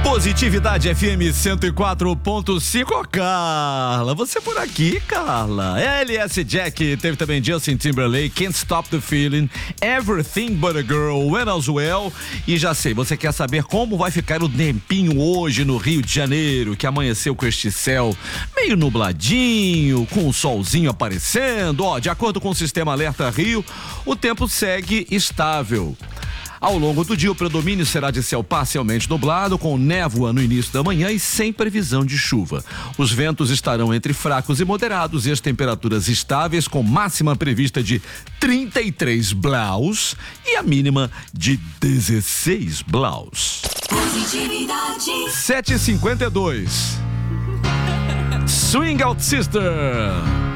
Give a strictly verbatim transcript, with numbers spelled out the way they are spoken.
Positividade F M cento e quatro ponto cinco. Oh, Carla, você por aqui, Carla. L S Jack, teve também Justin Timberlake, Can't Stop the Feeling, Everything But a Girl, When All's Well. E já sei, você quer saber como vai ficar o tempinho hoje no Rio de Janeiro, que amanheceu com este céu meio nubladinho, com o solzinho aparecendo. Ó, de acordo com o Sistema Alerta Rio, o tempo segue estável. Ao longo do dia, o predomínio será de céu parcialmente nublado, com névoa no início da manhã e sem previsão de chuva. Os ventos estarão entre fracos e moderados e as temperaturas estáveis, com máxima prevista de trinta e três graus e a mínima de dezesseis graus. sete e cinquenta e dois. Swing Out Sister.